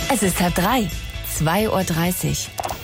Es ist 2:30 Uhr.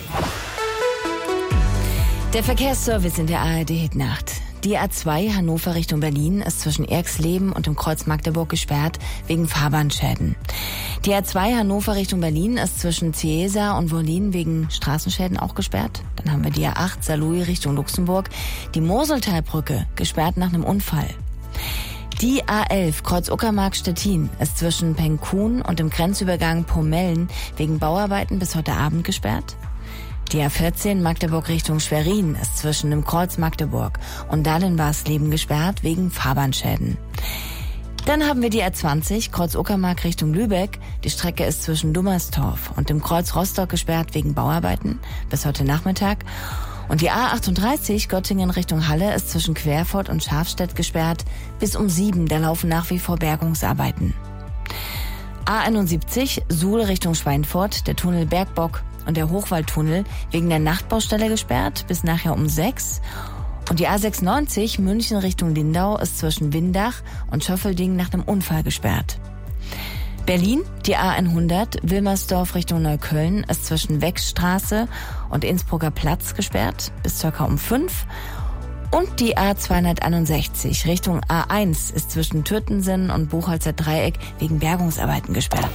Der Verkehrsservice in der ARD-Hitnacht. Die A2 Hannover Richtung Berlin ist zwischen Erxleben und dem Kreuz Magdeburg gesperrt wegen Fahrbahnschäden. Die A2 Hannover Richtung Berlin ist zwischen Ciesa und Wollin wegen Straßenschäden auch gesperrt. Dann haben wir die A8 Saarlouis Richtung Luxemburg. Die Moseltalbrücke gesperrt nach einem Unfall. Die A11 Kreuz-Uckermark-Stettin ist zwischen Penkun und dem Grenzübergang Pomellen wegen Bauarbeiten bis heute Abend gesperrt. Die A14 Magdeburg Richtung Schwerin ist zwischen dem Kreuz Magdeburg und Dahlenwarsleben gesperrt wegen Fahrbahnschäden. Dann haben wir die A20 Kreuz-Uckermark Richtung Lübeck. Die Strecke ist zwischen Dummerstorf und dem Kreuz Rostock gesperrt wegen Bauarbeiten bis heute Nachmittag. Und die A38 Göttingen Richtung Halle ist zwischen Querfurt und Schafstedt gesperrt bis um 7. Da laufen nach wie vor Bergungsarbeiten. A71 Suhl Richtung Schweinfurt, der Tunnel Bergbock und der Hochwaldtunnel wegen der Nachtbaustelle gesperrt bis nachher um 6. Und die A96 München Richtung Lindau ist zwischen Windach und Schöffelding nach einem Unfall gesperrt. Berlin, die A100 Wilmersdorf Richtung Neukölln ist zwischen Wechsstraße und Innsbrucker Platz gesperrt bis ca. um 5. Und die A261 Richtung A1 ist zwischen Türtensen und Buchholzer Dreieck wegen Bergungsarbeiten gesperrt.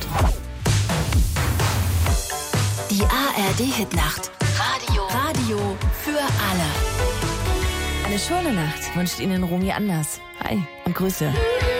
Die ARD-Hitnacht. Radio für alle. Eine schöne Nacht wünscht Ihnen Romy Anders. Hi und Grüße.